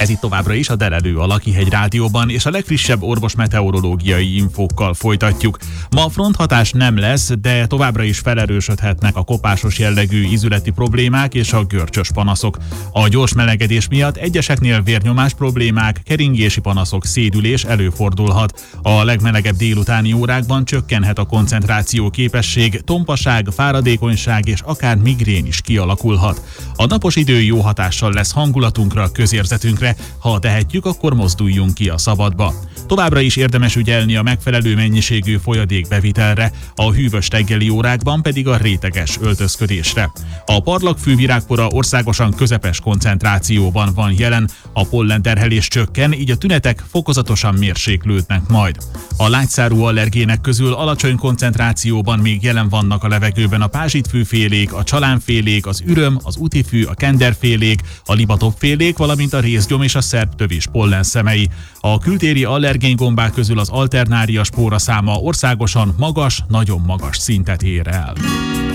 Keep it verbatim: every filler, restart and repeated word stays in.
Ez itt továbbra is a Delelő a Lakihegy Rádióban, és a legfrissebb orvos-meteorológiai infókkal folytatjuk. Ma fronthatás nem lesz, de továbbra is felerősödhetnek a kopásos jellegű ízületi problémák és a görcsös panaszok. A gyors melegedés miatt egyeseknél vérnyomás problémák, keringési panaszok, szédülés előfordulhat. A legmelegebb délutáni órákban csökkenhet a koncentráció képesség, tompaság, fáradékonyság és akár migrén is kialakulhat. A napos idő jó hatással lesz hangulatunkra, közérzetünkre, ha tehetjük, akkor mozduljunk ki a szabadba. Továbbra is érdemes ügyelni a megfelelő mennyiségű folyadékbevitelre, a hűvös reggeli órákban pedig a réteges öltözködésre. A parlagfű virágpora országosan közepes koncentrációban van jelen, a pollenterhelés csökken, így a tünetek fokozatosan mérséklődnek majd. A lágyszárú allergének közül alacsony koncentrációban még jelen vannak a levegőben a pázsitfűfélék, a csalánfélék, az üröm, az utifű, a kenderfélék, a libatopfélék, valamint a rézgyom és a szerptövis pollenszemei. A kültéri allergéngombák közül az alternária spóra száma országosan magas, nagyon magas szintet ér el.